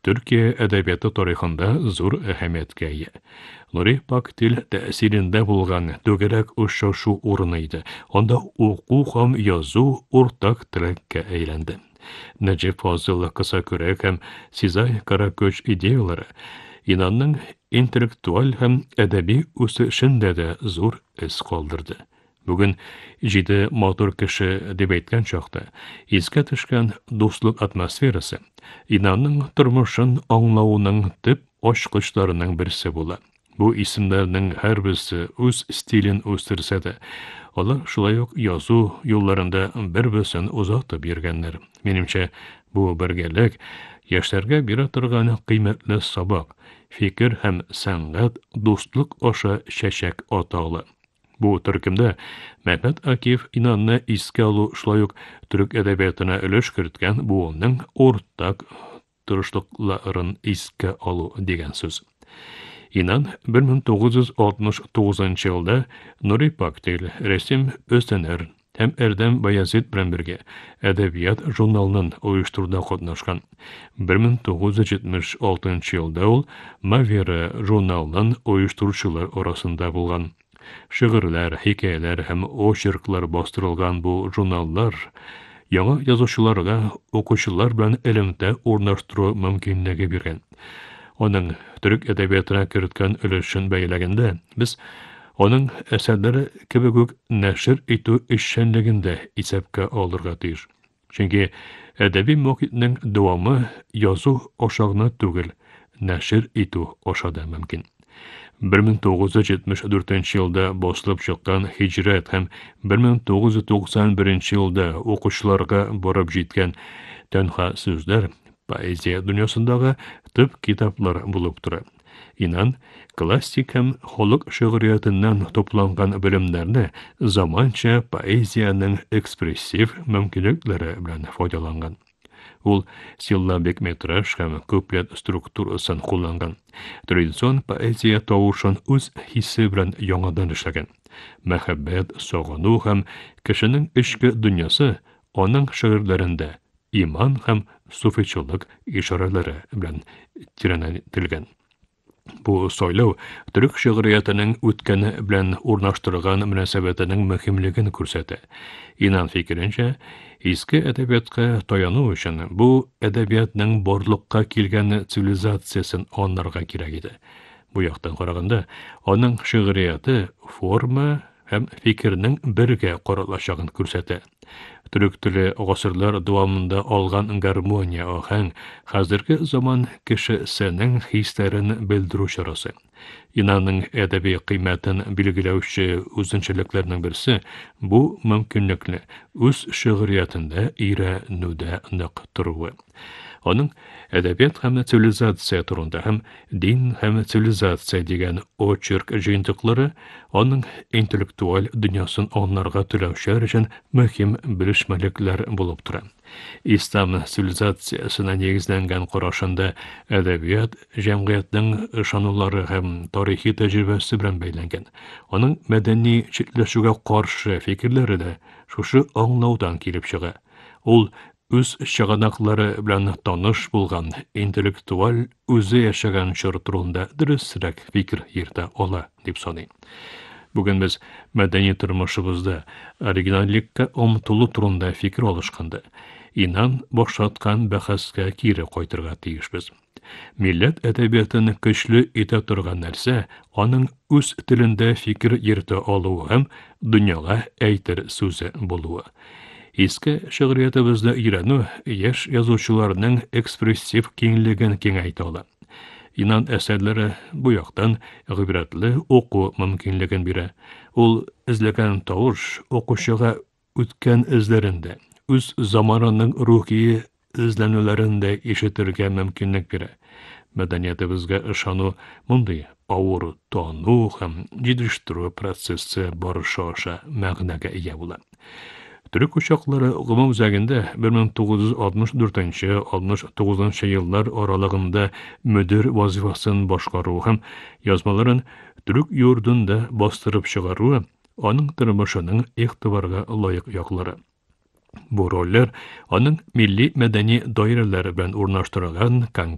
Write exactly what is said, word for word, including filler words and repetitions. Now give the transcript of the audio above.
Türkiye әдәбияты тарихында зур әһәмияткә ия. Нури Пак тел тәэсирендә булган түгәрәк очрашу урыны иде. Анда уку һәм язу уртак телеккә әйләнде. Нәҗип Фазыл кыса көрәк һәм Сизай Каракөч идеялары инанның интеллектуаль һәм әдәби үсешендә дә зур эз калдырды. Бүген җиде матур кеше дип әйткән чакта искә төшкән дуслык атмосферасы инанның тормышын аңлауның төп ачкычларының берсе була. Бу исемнәрнең һәрберсе үз стилен үстерсә дә, алар шулай ук язу юлларында бер-берсен узатып йөргәннәр. Минемчә, бу бергәлек яшьләргә бирә торган кыйммәтле сабак, фикер һәм сәнгать дуслык аша чәчәк аталы. Бу төркемдә Мәхмәт Акиев инанны искә алу шулай ук төрек әдәбиятына өлеш керткән буынның уртак тырышлыкларын искә алу дигән сүз. Инан бер мең тугыз йөз алтмыш тугызынчы елда Нури Пак тел Рәсим Өстәнәр һәм Әрдәм Баязит белән бергә әдәбият журналын оештыруда катнашкан. бер мең тугыз йөз җитмеш алтынчы елда ул Мавера журналын оештыручылар арасында булган. Шигырьләр, хикәяләр һәм очерклар бастырылган бу журналлар яңа язучыларга укучылар белән элемтә урнаштыру мөмкинлеге биргән. Аның төрек әдәбиятына керткән өлешен бәяләгәндә, без аның әсәрләре кебек үк нәшер итү эшчәнлегендә исәпкә алырга тиеш. Чөнки әдәби мөхитнең дәвамы язу ашагына түгел, нәшер итү ашада мөмкин. бер мең тугыз йөз җитмеш дүртенче елда басылып чыккан Хиҗрәт һәм бер мең тугыз йөз туксан беренче елда укучыларга барып җиткән Тәнха сүзләр поэзия дөньясындагы төп китаплар булып тора. Инан классик һәм халык шигъриятыннан тупланган белемнәрне заманча поэзияның экспрессив мөмкинлекләре белән файдаланган. Ул силлабик метраж һәм куплет структурасын кулланган. Традицион поэзия тавышын үз хиссе белән яңадан эшләгән. Мәхәббәт, сагыну һәм кешенең эчке дөньясы аның шигырьләрендә иман һәм суфичылык ишарәләре белән тирәнәйтелгән. Бу сойлау төрек шигъриятының үткәне белән урнаштырылган мөнәсәбәтенең мөһимлеген күрсәтә. Инан фикеренчә, иске әдәбиятка таяну өчен бу әдәбиятның барлыкка килгән цивилизациясын анларга кирәк иде. Бу яктан караганда, аның шигърияты форма һәм фикернең бергә каралачагын күрсәтә. Төрек теле гасырлар дәвамында алган гармония аһәң хәзерге заман кешесенең хисләрен белдерү чарасы. Инанның әдәби кыйммәтен билгеләүче үзенчәлекләрнең берсе бу мөмкинлекне үз шигъриятында өйрәнүдә нык торуы. Аның әдәбият һәм цивилизация турында һәм дин һәм цивилизация дигән очерк җыентыклары аның интеллектуаль дөньясын аңларга теләүчеләр өчен мөһим белешмәлекләр булып тора. Ислам цивилизациясына нигезләнгән карашында әдәбият җәмгыятьнең ышанулары һәм тарихи тәҗрибәсе белән бәйләнгән. Аның мәдәни читләшүгә каршы фикерләре дә шушы аңлаудан килеп чыга. Ул үз чыганаклары белән таныш булган интеллектуаль үзе яшәгән чор турында дөресрәк фикер йөртә ала дип саный. Бүген без мәдәни тормышыбызда оригиналлеккә омтылу турында фикер алышканда, инан башаткан бәхәскә кире кайтырга тиешбез. Милләт әдәбиятын көчле итә торган нәрсә аның үз телендә фикер йөртә алуы һәм дөньяга әйтер сүзе булуы. Иске шигъриятыбызда өйрәнү яшь язучыларның экспрессив киңлеген киңәйтә ала. Инан әсәрләре бу яктан гыйбрәтле уку мөмкинлеген бирә. Ул эзләгән тавыш укучыга үткән эзләрендә, үз заманының рухи эзләнүләрендә ишетергә мөмкинлек бирә. Мәдәниятебезгә ышану мондый авыр тану һәм җитештерү процессы барышы аша мәгънәгә ия була. Төрек учаклары гомум үзәгендә бер мең тугыз йөз алтмыш дүртенче - алтмыш тугызынчы еллар аралыгында мөдир вазифасын башкару һәм язмаларын төрек йортында бастырып чыгару аның тормышының игътибарга лаек яклары. Бу рольләр аның милли мәдәни даирәләре белән урнаштырылган